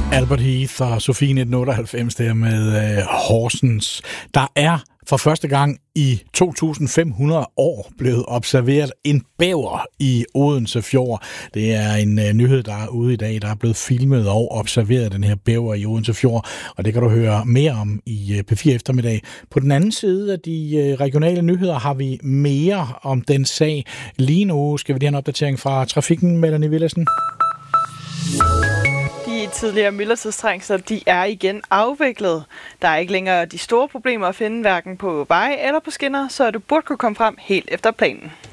Albert Heath og Sofie 1998 der med Horsens. Der er for første gang i 2500 år blevet observeret en bæver i Odense Fjord. Det er en nyhed, der er ude i dag. Der er blevet filmet og observeret den her bæver i Odense Fjord, og det kan du høre mere om i P4 eftermiddag. På den anden side af de regionale nyheder har vi mere om den sag. Lige nu skal vi lige have en opdatering fra trafikken, Melanie Villadsen. De tidligere myldretidstrængsler, de er igen afviklet. Der er ikke længere de store problemer at finde, hverken på veje eller på skinner, så du burde kunne komme frem helt efter planen.